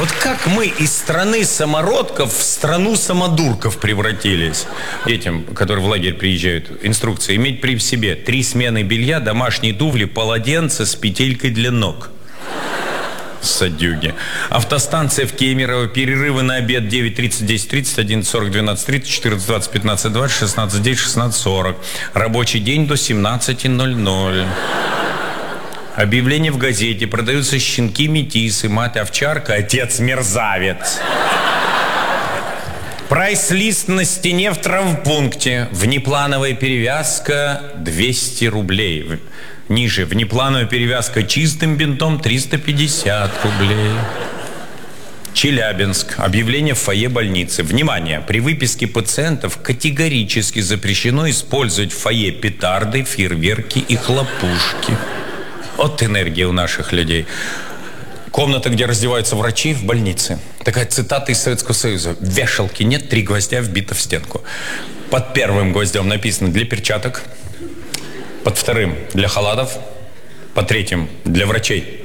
Вот как мы из страны самородков в страну самодурков превратились? Детям, которые в лагерь приезжают, инструкция: иметь при себе 3 смены белья, домашние туфли, полотенце с петелькой для ног. Садюги. Автостанция в Кемерово. Перерывы на обед 9:30, 10:30, 11:40, 12:30, 14:20, 15:20, 16:10, 16:40. Рабочий день до 17:00. Объявление в газете. Продаются щенки-метисы, мать овчарка, отец мерзавец. Прайс-лист на стене в травмпункте. Внеплановая перевязка 200 рублей. Ниже. Внеплановая перевязка чистым бинтом 350 рублей. Челябинск. Объявление в фойе больницы. Внимание! При выписке пациентов категорически запрещено использовать в фойе петарды, фейерверки и хлопушки. Вот энергия у наших людей. Комната, где раздеваются врачи в больнице. Такая цитата из Советского Союза. Вешалки нет, 3 гвоздя вбито в стенку. Под первым гвоздем написано: для перчаток. Под вторым — для халатов. Под третьим — для врачей.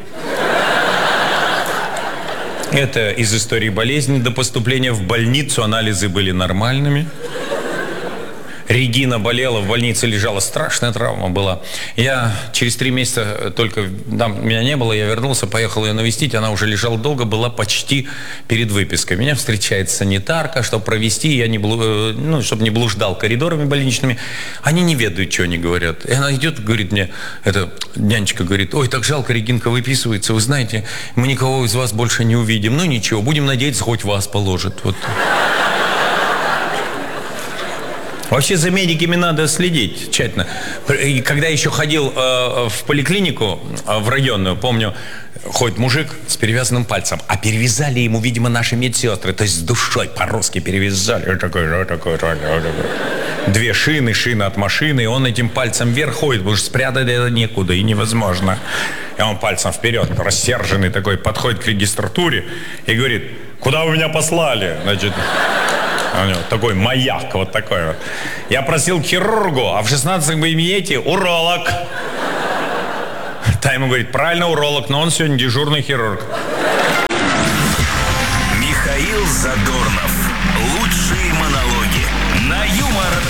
Это из истории болезни. До поступления в больницу анализы были нормальными. Регина болела, в больнице лежала, страшная травма была. Я через 3 месяца только, там меня не было, я вернулся, поехал ее навестить, она уже лежала долго, была почти перед выпиской. Меня встречает санитарка, чтобы провести, я не, чтобы не блуждал коридорами больничными. Они не ведают, что они говорят. И она идет, говорит мне, эта нянечка говорит: ой, так жалко, Регинка выписывается, вы знаете, мы никого из вас больше не увидим. Ну ничего, будем надеяться, хоть вас положат. Вот. Вообще за медиками надо следить тщательно. И когда еще ходил в поликлинику, в районную, помню, ходит мужик с перевязанным пальцем, а перевязали ему, видимо, наши медсестры, то есть с душой по-русски перевязали. 2 шины, шина от машины, и он этим пальцем вверх ходит, потому что спрятать это некуда и невозможно. И он пальцем вперед, рассерженный такой, подходит к регистратуре и говорит: куда вы меня послали? Значит... У него такой маяк, вот такой вот. Я просил к хирургу, а в 16 кабинете уролог. Та ему говорит: правильно, уролог, но он сегодня дежурный хирург. Михаил Задорнов. Лучшие монологи на Юмор